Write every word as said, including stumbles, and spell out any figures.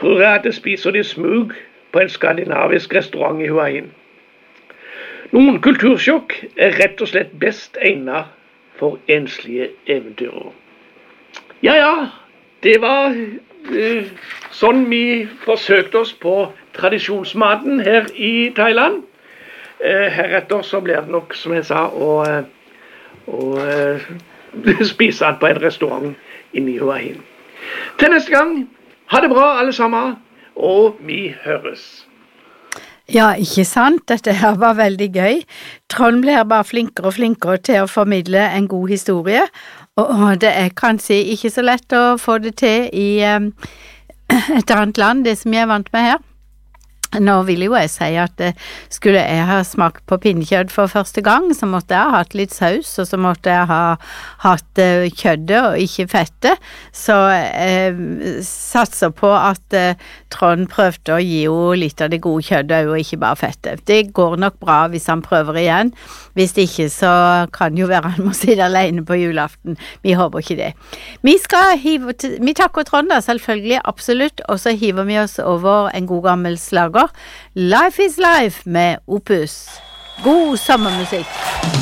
tror jeg at jeg spiser de smug på en skandinavisk restaurant i Hua Hin. Noen kultursjokk er rett og slett best egnet for enslige eventyrer. Ja, ja, det var uh, sånn vi forsøkte oss på tradisjonsmaten her i Thailand. Uh, heretter så blir det nok, som jeg sa, å, å uh, spise den på en restaurant inne i Hua Hin. Til neste gang, ha det bra alle sammen, og vi høres. Ja, ikke sant? Dette her var veldig gøy. Trond blir bare flinkere og flinkere til å formidle en god historie, og det er kanskje ikke så lett å få det til i um, et annet land, det som jeg er vant med her. Nå vil jo jeg si at skulle jeg ha smakt på pinnekjøtt for første gang, så måtte jeg ha hatt litt saus, og så måtte jeg ha hatt uh, kjøttet og ikke fettet. Så jeg uh, satser på at uh, Trond prøvde å gi jo litt av det gode kjøttet og ikke bare fettet. Det går nok bra hvis han prøver igjen. Hvis ikke så kan jo være han må sitte alene på julaften. Vi håper ikke det. Vi skal hive, vi takker Trond da, selvfølgelig, absolutt, og så hiver vi oss over en god gammel slager. Life is Life med Opus. God sommermusikk.